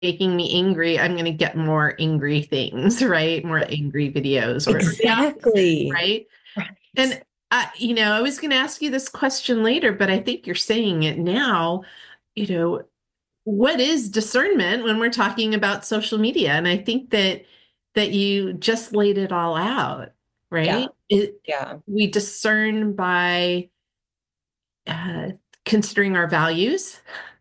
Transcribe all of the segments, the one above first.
making me angry, I'm going to get more angry things, right? More angry videos or the opposite, Exactly. right? Right. And I was going to ask you this question later, but I think you're saying it now. You know, what is discernment when we're talking about social media? And I think that you just laid it all out, Yeah. right? Yeah. We discern by uh, considering our values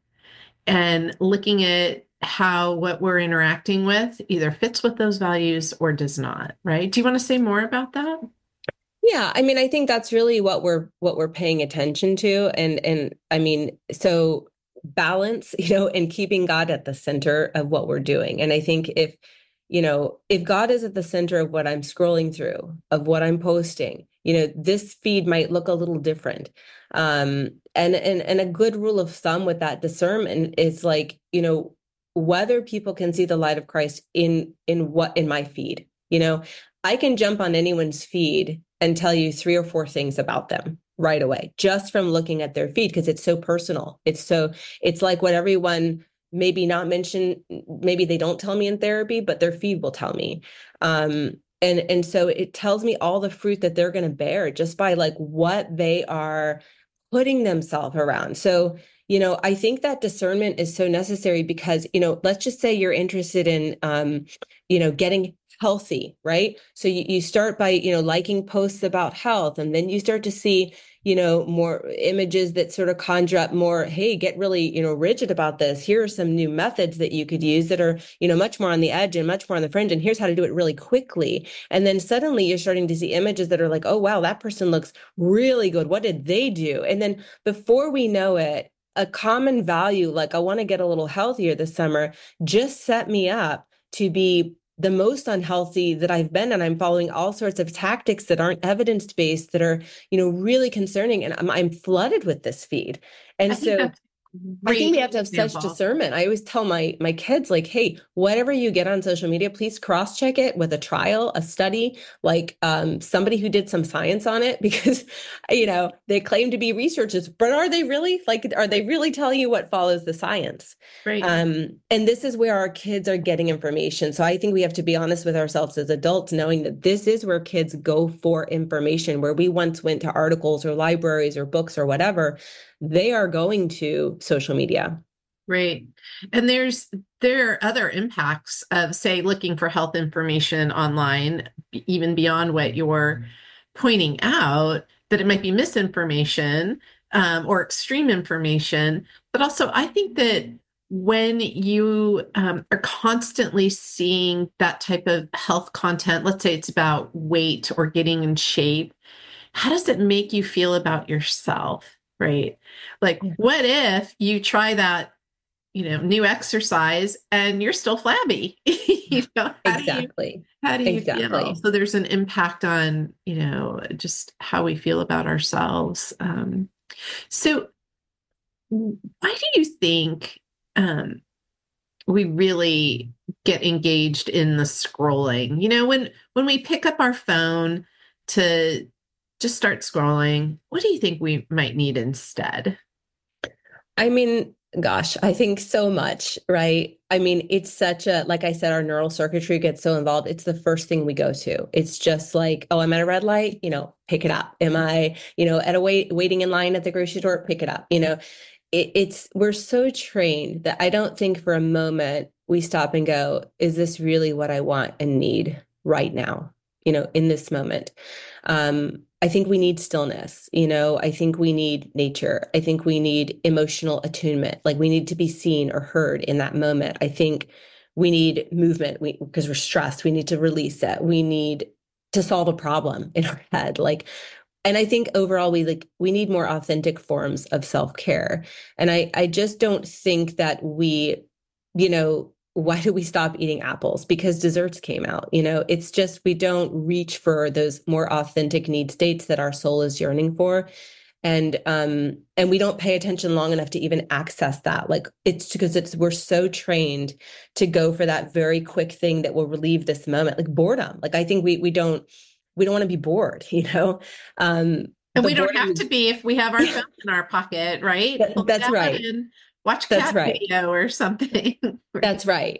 and looking at how what we're interacting with either fits with those values or does not, right? Do you want to say more about that? Yeah, I mean, I think that's really what we're paying attention to. And I mean, so balance, and keeping God at the center of what we're doing. And I think if God is at the center of what I'm scrolling through, of what I'm posting, this feed might look a little different. And a good rule of thumb with that discernment is like, whether people can see the light of Christ in my feed. I can jump on anyone's feed and tell you three or four things about them right away, just from looking at their feed, because it's so personal. It's like what everyone maybe not mention, maybe they don't tell me in therapy, but their feed will tell me. And so it tells me all the fruit that they're going to bear just by like what they are putting themselves around. So, I think that discernment is so necessary because, let's just say you're interested in, getting healthy, right? So you start by, liking posts about health, and then you start to see, more images that sort of conjure up more, hey, get really, rigid about this. Here are some new methods that you could use that are, much more on the edge and much more on the fringe. And here's how to do it really quickly. And then suddenly you're starting to see images that are like, oh, wow, that person looks really good. What did they do? And then before we know it, a common value, like I want to get a little healthier this summer, just set me up to be the most unhealthy that I've been. And I'm following all sorts of tactics that aren't evidence-based, that are, really concerning. And I'm flooded with this feed. And I think so that's a I think great we have to have such example. discernment. I always tell my kids, like, hey, whatever you get on social media, please cross-check it with a trial, a study, like somebody who did some science on it, because they claim to be researchers, but are they really? Like, are they really telling you what follows the science? Right. And this is where our kids are getting information. So I think we have to be honest with ourselves as adults, knowing that this is where kids go for information, where we once went to articles or libraries or books or whatever. They are going to social media. Right. And there are other impacts of, say, looking for health information online, even beyond what you're pointing out, that it might be misinformation, or extreme information. But also, I think that when you are constantly seeing that type of health content, let's say it's about weight or getting in shape, how does it make you feel about yourself? Right. Like, Yeah. what if you try that, new exercise and you're still flabby? Exactly. How do you feel? Exactly. So there's an impact on, just how we feel about ourselves. So why do you think we really get engaged in the scrolling? When we pick up our phone to just start scrolling, what do you think we might need instead? I mean, gosh, I think so much, right? I mean, it's such a, like I said, our neural circuitry gets so involved. It's the first thing we go to. It's just like, oh, I'm at a red light, pick it up. Am I, at a waiting in line at the grocery store, pick it up. We're so trained that I don't think for a moment we stop and go, is this really what I want and need right now, in this moment? I think we need stillness. I think we need nature. I think we need emotional attunement. Like we need to be seen or heard in that moment. I think we need movement. Because we're stressed, we need to release it. We need to solve a problem in our head. And I think overall we need more authentic forms of self-care. And I just don't think that why do we stop eating apples? Because desserts came out. It's just we don't reach for those more authentic need states that our soul is yearning for. And we don't pay attention long enough to even access that. Like it's because we're so trained to go for that very quick thing that will relieve this moment, like boredom. Like I think we don't want to be bored, And but we don't boredom have to is be if we have our phone in our pocket, right? Pull it that's out right. and watch That's cat right. video or something. That's right.